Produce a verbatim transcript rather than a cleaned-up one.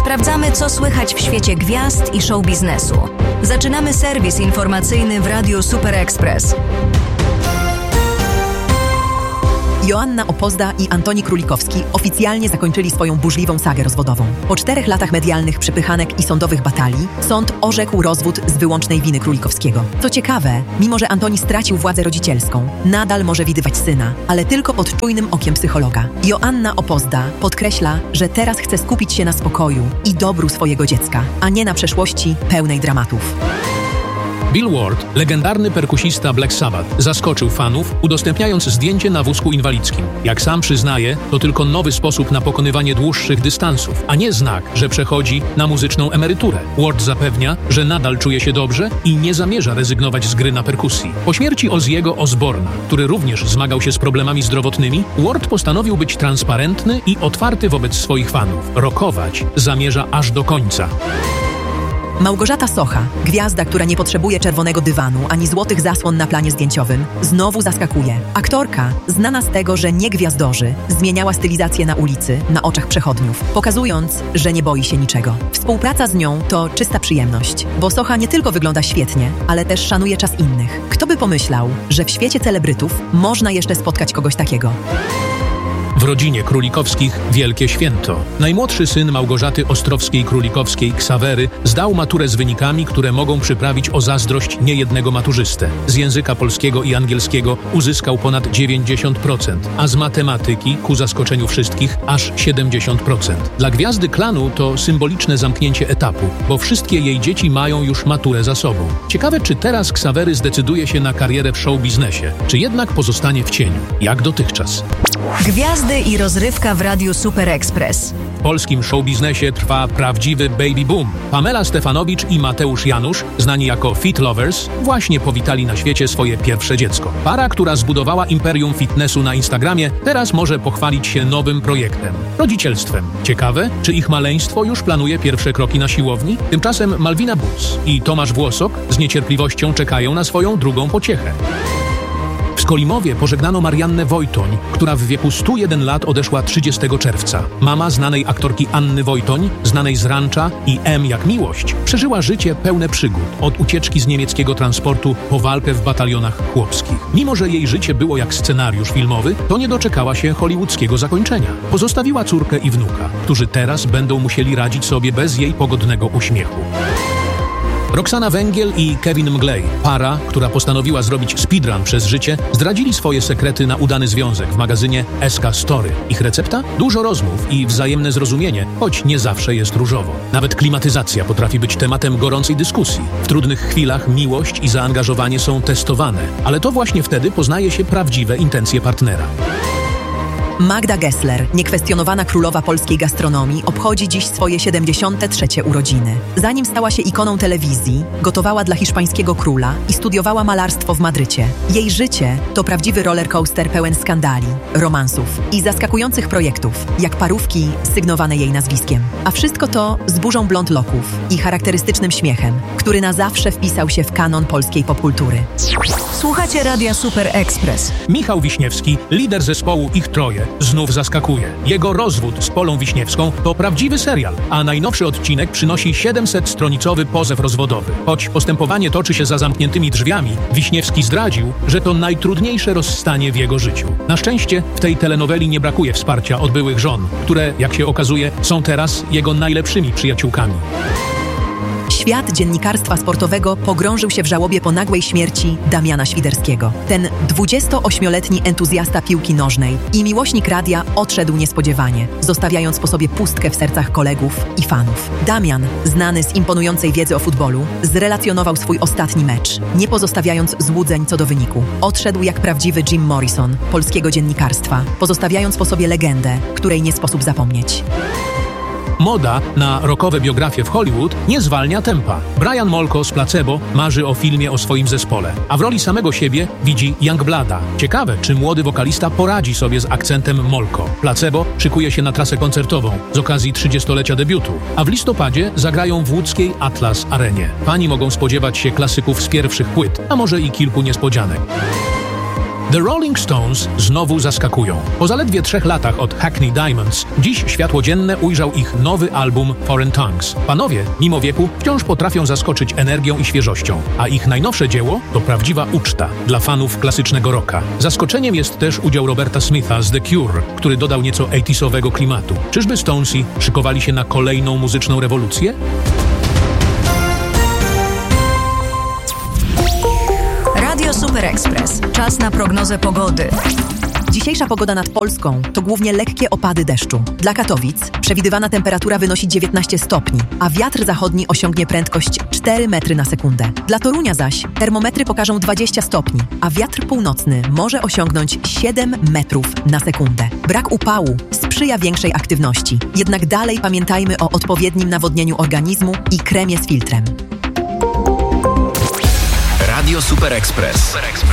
Sprawdzamy, co słychać w świecie gwiazd i show biznesu. Zaczynamy serwis informacyjny w Radiu Super Express. Joanna Opozda i Antoni Królikowski oficjalnie zakończyli swoją burzliwą sagę rozwodową. Po czterech latach medialnych przepychanek i sądowych batalii, sąd orzekł rozwód z wyłącznej winy Królikowskiego. Co ciekawe, mimo że Antoni stracił władzę rodzicielską, nadal może widywać syna, ale tylko pod czujnym okiem psychologa. Joanna Opozda podkreśla, że teraz chce skupić się na spokoju i dobru swojego dziecka, a nie na przeszłości pełnej dramatów. Bill Ward, legendarny perkusista Black Sabbath, zaskoczył fanów, udostępniając zdjęcie na wózku inwalidzkim. Jak sam przyznaje, to tylko nowy sposób na pokonywanie dłuższych dystansów, a nie znak, że przechodzi na muzyczną emeryturę. Ward zapewnia, że nadal czuje się dobrze i nie zamierza rezygnować z gry na perkusji. Po śmierci Ozzy'ego Osbourna, który również zmagał się z problemami zdrowotnymi, Ward postanowił być transparentny i otwarty wobec swoich fanów. Rockować zamierza aż do końca. Małgorzata Socha, gwiazda, która nie potrzebuje czerwonego dywanu ani złotych zasłon na planie zdjęciowym, znowu zaskakuje. Aktorka, znana z tego, że nie gwiazdorzy, zmieniała stylizację na ulicy, na oczach przechodniów, pokazując, że nie boi się niczego. Współpraca z nią to czysta przyjemność, bo Socha nie tylko wygląda świetnie, ale też szanuje czas innych. Kto by pomyślał, że w świecie celebrytów można jeszcze spotkać kogoś takiego? W rodzinie Królikowskich wielkie święto. Najmłodszy syn Małgorzaty Ostrowskiej-Królikowskiej, Ksawery, zdał maturę z wynikami, które mogą przyprawić o zazdrość niejednego maturzystę. Z języka polskiego i angielskiego uzyskał ponad dziewięćdziesiąt procent, a z matematyki, ku zaskoczeniu wszystkich, aż siedemdziesiąt procent. Dla gwiazdy klanu to symboliczne zamknięcie etapu, bo wszystkie jej dzieci mają już maturę za sobą. Ciekawe, czy teraz Ksawery zdecyduje się na karierę w show biznesie, czy jednak pozostanie w cieniu, jak dotychczas. Gwiazdy i rozrywka w Radiu Super Express. W polskim showbiznesie trwa prawdziwy baby boom. Pamela Stefanowicz i Mateusz Janusz, znani jako Fit Lovers, właśnie powitali na świecie swoje pierwsze dziecko. Para, która zbudowała imperium fitnessu na Instagramie, teraz może pochwalić się nowym projektem – rodzicielstwem. Ciekawe, czy ich maleństwo już planuje pierwsze kroki na siłowni? Tymczasem Malwina Buc i Tomasz Włosok z niecierpliwością czekają na swoją drugą pociechę. W Skolimowie pożegnano Mariannę Wojtoń, która w wieku stu jeden lat odeszła trzydziestego czerwca. Mama znanej aktorki Anny Wojtoń, znanej z Rancza i M jak Miłość, przeżyła życie pełne przygód, od ucieczki z niemieckiego transportu po walkę w batalionach chłopskich. Mimo że jej życie było jak scenariusz filmowy, to nie doczekała się hollywoodzkiego zakończenia. Pozostawiła córkę i wnuka, którzy teraz będą musieli radzić sobie bez jej pogodnego uśmiechu. Roxana Węgiel i Kevin Mglej, para, która postanowiła zrobić speedrun przez życie, zdradzili swoje sekrety na udany związek w magazynie S K Story. Ich recepta? Dużo rozmów i wzajemne zrozumienie, choć nie zawsze jest różowo. Nawet klimatyzacja potrafi być tematem gorącej dyskusji. W trudnych chwilach miłość i zaangażowanie są testowane, ale to właśnie wtedy poznaje się prawdziwe intencje partnera. Magda Gessler, niekwestionowana królowa polskiej gastronomii, obchodzi dziś swoje siedemdziesiąte trzecie urodziny. Zanim stała się ikoną telewizji, gotowała dla hiszpańskiego króla i studiowała malarstwo w Madrycie. Jej życie to prawdziwy rollercoaster pełen skandali, romansów i zaskakujących projektów, jak parówki sygnowane jej nazwiskiem. A wszystko to z burzą blond loków i charakterystycznym śmiechem, który na zawsze wpisał się w kanon polskiej popkultury. Słuchacie Radia Super Express. Michał Wiśniewski, lider zespołu Ich Troje, znów zaskakuje. Jego rozwód z Polą Wiśniewską to prawdziwy serial, a najnowszy odcinek przynosi siedemsetstronicowy pozew rozwodowy. Choć postępowanie toczy się za zamkniętymi drzwiami, Wiśniewski zdradził, że to najtrudniejsze rozstanie w jego życiu. Na szczęście w tej telenoweli nie brakuje wsparcia od byłych żon, które, jak się okazuje, są teraz jego najlepszymi przyjaciółkami. Świat dziennikarstwa sportowego pogrążył się w żałobie po nagłej śmierci Damiana Świderskiego. Ten dwudziestoośmioletni entuzjasta piłki nożnej i miłośnik radia odszedł niespodziewanie, zostawiając po sobie pustkę w sercach kolegów i fanów. Damian, znany z imponującej wiedzy o futbolu, zrelacjonował swój ostatni mecz, nie pozostawiając złudzeń co do wyniku. Odszedł jak prawdziwy Jim Morrison polskiego dziennikarstwa, pozostawiając po sobie legendę, której nie sposób zapomnieć. Moda na rockowe biografie w Hollywood nie zwalnia tempa. Brian Molko z Placebo marzy o filmie o swoim zespole, a w roli samego siebie widzi Youngblada. Ciekawe, czy młody wokalista poradzi sobie z akcentem Molko. Placebo szykuje się na trasę koncertową z okazji trzydziestolecia debiutu, a w listopadzie zagrają w łódzkiej Atlas Arenie. Fani mogą spodziewać się klasyków z pierwszych płyt, a może i kilku niespodzianek. The Rolling Stones znowu zaskakują. Po zaledwie trzech latach od Hackney Diamonds, dziś światło dzienne ujrzał ich nowy album Foreign Tongues. Panowie, mimo wieku, wciąż potrafią zaskoczyć energią i świeżością, a ich najnowsze dzieło to prawdziwa uczta dla fanów klasycznego rocka. Zaskoczeniem jest też udział Roberta Smitha z The Cure, który dodał nieco osiemdziesiątego klimatu. Czyżby Stonesi szykowali się na kolejną muzyczną rewolucję? Radio Super Express. Czas na prognozę pogody. Dzisiejsza pogoda nad Polską to głównie lekkie opady deszczu. Dla Katowic przewidywana temperatura wynosi dziewiętnaście stopni, a wiatr zachodni osiągnie prędkość cztery metry na sekundę. Dla Torunia zaś termometry pokażą dwadzieścia stopni, a wiatr północny może osiągnąć siedem metrów na sekundę. Brak upału sprzyja większej aktywności. Jednak dalej pamiętajmy o odpowiednim nawodnieniu organizmu i kremie z filtrem. Radio Super Express.